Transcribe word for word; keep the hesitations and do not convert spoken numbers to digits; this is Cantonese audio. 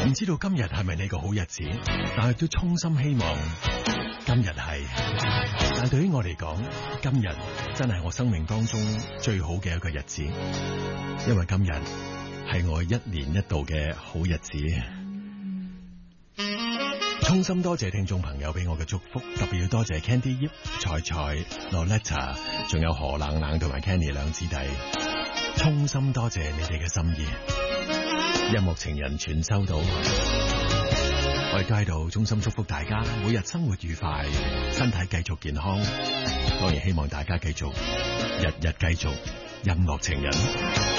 唔知道今日係咪你個好日子，但係都衷心希望今日係。但係對於我嚟講，今日真係我生命當中最好嘅一個日子，因為今日係我一年一度嘅好日子。衷心多謝聽眾朋友俾我嘅祝福，特別要多謝 Candy 葉、菜菜、Loletta， 仲有何冷冷同埋 Kenny 兩姊弟。衷心多謝你哋嘅心意，音樂情人全收到。我亦都喺度衷心祝福大家每日生活愉快，身體繼續健康。當然希望大家繼續日日繼續音樂情人。